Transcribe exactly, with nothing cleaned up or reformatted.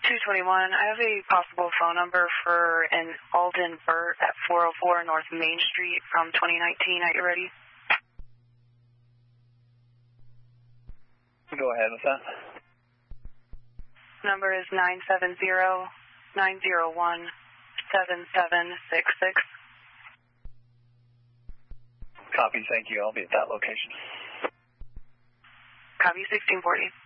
two twenty-one, I have a possible phone number for an Alden Burt at four oh four North Main Street from twenty nineteen. Are you ready? Go ahead with that. Number is nine seven zero, nine zero one, seven seven six six. Copy, thank you. I'll be at that location. Copy, sixteen forty.